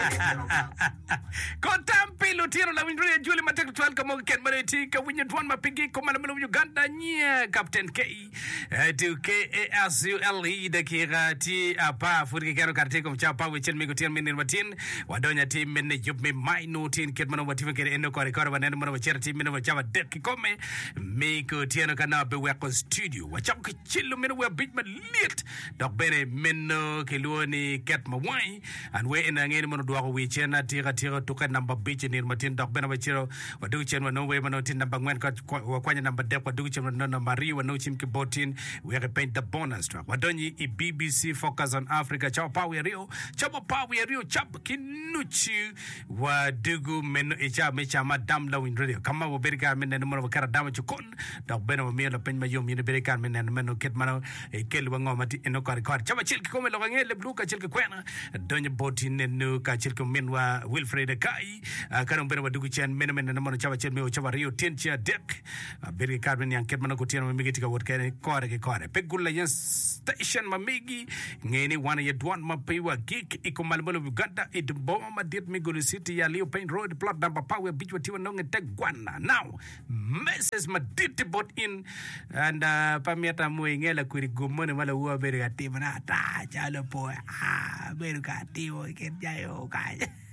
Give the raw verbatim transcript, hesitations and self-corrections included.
Kotampi lutiro la windria Julie Mateko twal kamo ken mareti ka winya twan mapigi ko malamelo Uganda nye Captain K to K A S U L E de kirati apa furike kero karte ko chapa wechen mi gutin min matin wadonya team min yup me maino tin ket mano wativa kere eno kore kore wanene mano wachera team min wachawa dek kome me ko tieno kana be weko studio wacham ke chillo min we bit ma lit dok bere minno ke luoni ket ma wai and we ina ngeni mano dwa ko wichena tira tira to ka number beach ni matin dok bena wachiro wadu chen wano we mano tin number ngwen ko kwanya number dek wadu chen wano number ri wano chim ke botin we repaint the bonus track wadonyi i B B C Focus on Africa chao pawe rio chao pawe rio chap kinuchi wadugu meno icha mecha madam la win radio kama wo berika men no mo kara dama chukon dok bena mo melo pen ma yom ni berika men no meno ket mano e kel wango mati eno kar kar chama chil ko melo ngele blu ka chil ko kwena donye botin no ka chil ko menwa Wilfred Kai karon bena wadugu chen men men no mo chama chil me o chama rio tencha dek berika men yang ket mano ko tieno me gitika wot kare kore ke kore pegulla yan station mamigi ngeni wana ye dwan mapiwa gig iko malmolo Uganda it bomba dit migulu city ya Leo Pain Road plot number power beach watiwa nonge tegwana now Missus Maditi bot in and uh, pamiata muingela kuri gumone mala uwa beri gati mana ta chalo po ah beri gati wo ket jayo kaya